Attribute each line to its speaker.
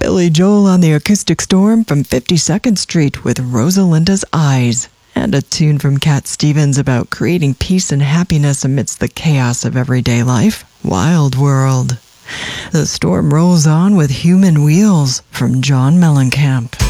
Speaker 1: Billy Joel on the Acoustic Storm from 52nd Street with Rosalinda's Eyes. And a tune from Cat Stevens about creating peace and happiness amidst the chaos of everyday life, Wild World. The storm rolls on with Human Wheels from John Mellencamp.